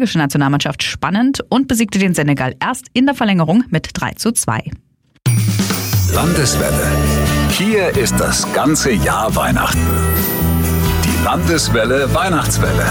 belgische Nationalmannschaft spannend und besiegte den Senegal erst in der Verlängerung mit 3:2. Landeswelle. Hier ist das ganze Jahr Weihnachten. Die Landeswelle Weihnachtswelle.